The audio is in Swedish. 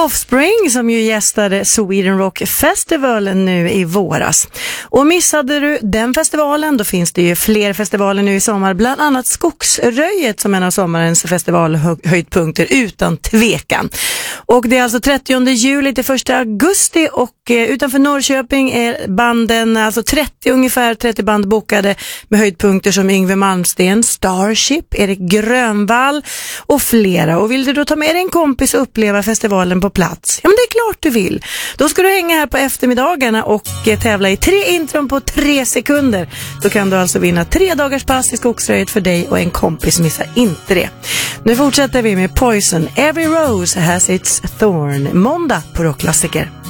Offspring som ju gästade Sweden Rock Festival nu i våras. Och missade du den festivalen, då finns det ju fler festivaler nu i sommar, bland annat Skogsröjet som en av sommarens festivalhöjdpunkter utan tvekan. Och det är alltså 30 juli till 1 augusti och utanför Norrköping är banden, alltså 30 band bokade med höjdpunkter som Yngve Malmsten, Starship, Erik Grönvall och flera. Och vill du då ta med dig en kompis och uppleva festivalen på plats? Ja, men det är klart du vill. Då ska du hänga här på eftermiddagarna och tävla i 3 intron på 3 sekunder. Då kan du alltså vinna 3 dagars pass i Skogsröjet för dig och en kompis. Missa inte det. Nu fortsätter vi med Poison. Every Rose has its thorn. Måndag på Rockklassiker.